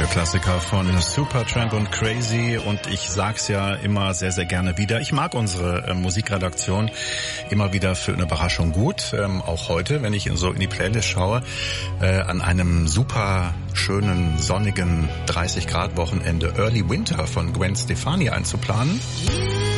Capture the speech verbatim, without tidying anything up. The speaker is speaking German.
Klassiker von Supertramp und Crazy, und ich sag's ja immer sehr, sehr gerne wieder. Ich mag unsere äh, Musikredaktion immer wieder für eine Überraschung gut. Ähm, auch heute, wenn ich in so in die Playlist schaue, äh, an einem super schönen, sonnigen dreißig Grad Wochenende Early Winter von Gwen Stefani einzuplanen.